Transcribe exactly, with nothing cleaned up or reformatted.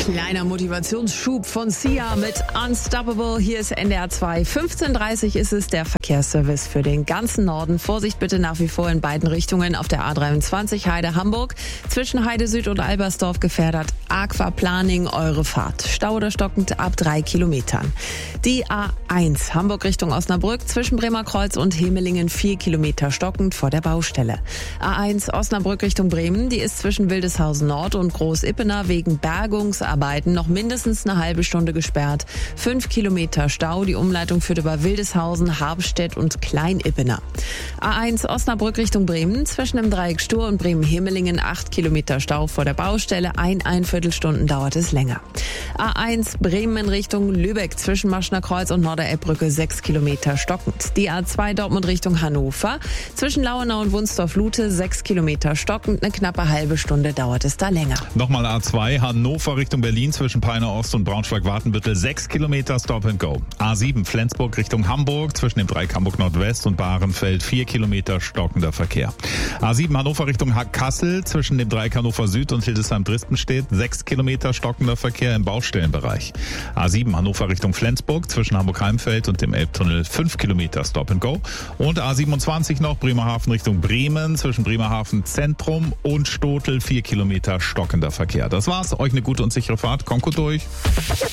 Kleiner Motivationsschub von Sia mit Unstoppable. Hier ist N D R zwei. fünfzehn Uhr dreißig ist es, der Verkehrsservice für den ganzen Norden. Vorsicht bitte nach wie vor in beiden Richtungen auf der A dreiundzwanzig Heide-Hamburg. Zwischen Heide Süd und Albersdorf gefährdet Aquaplaning eure Fahrt. Stau oder stockend ab drei Kilometern. Die A eins Hamburg Richtung Osnabrück zwischen Bremerkreuz und Hemelingen vier Kilometer stockend vor der Baustelle. A eins Osnabrück Richtung Bremen, die ist zwischen Wildeshausen Nord und Groß-Ippener wegen Bergungsarbeiten noch mindestens eine halbe Stunde gesperrt. Fünf Kilometer Stau, die Umleitung führt über Wildeshausen, Habstedt und Klein-Ippener. A eins Osnabrück Richtung Bremen, zwischen dem Dreieck Stur und Bremen-Hemelingen acht Kilometer Stau vor der Baustelle, ein Einviertelstunden dauert es länger. A eins Bremen Richtung Lübeck, zwischen Maschner Kreuz und Norderelbbrücke sechs Kilometer stockend. Die A zwei Dortmund Richtung Hannover, zwischen Lauenau und Wunsdorf-Lute sechs Kilometer stockend, eine knappe halbe Stunde dauert es da länger. Nochmal A zwei Hannover Richtung Berlin, zwischen Peine Ost und Braunschweig-Wartenbüttel sechs Kilometer Stop and Go. A sieben Flensburg Richtung Hamburg, zwischen dem Dreieck Hamburg Nordwest und Bahrenfeld vier Kilometer stockender Verkehr. A sieben Hannover Richtung Kassel, zwischen dem Dreieck Hannover Süd und Hildesheim-Dristenstedt sechs Kilometer stockender Verkehr im Baustellenbereich. A sieben Hannover Richtung Flensburg, zwischen Hamburg-Heimfeld und dem Elbtunnel fünf Kilometer Stop and Go. Und A siebenundzwanzig noch Bremerhaven Richtung Bremen, zwischen Bremerhaven Zentrum und Stotel vier Kilometer stockender Verkehr. Das war's. Euch eine gute und sichere Fahrt. Kommt gut durch.